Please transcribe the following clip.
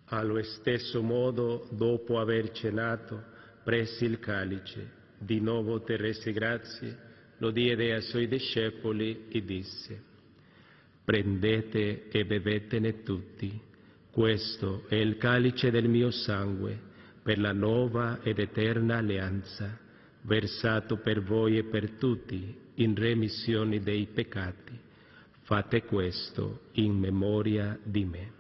Allo stesso modo, dopo aver cenato, prese il calice, di nuovo te rese grazie, lo diede ai suoi discepoli e disse: prendete e bevetene tutti, questo è il calice del mio sangue, per la nuova ed eterna alleanza, versato per voi e per tutti in remissione dei peccati. Fate questo in memoria di me.